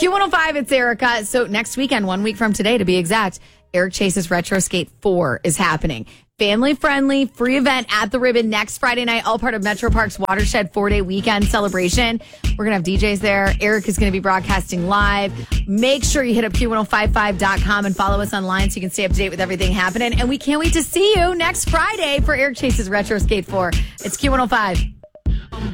Q105, it's Erica. So next weekend, 1 week from today to be exact, Eric Chase's Retro Skate 4 is happening. Family-friendly, free event at the Ribbon next Friday night, all part of Metro Park's Watershed 4-day weekend celebration. We're going to have DJs there. Eric is going to be broadcasting live. Make sure you hit up Q1055.com and follow us online so you can stay up to date with everything happening. And we can't wait to see you next Friday for Eric Chase's Retro Skate 4. It's Q105.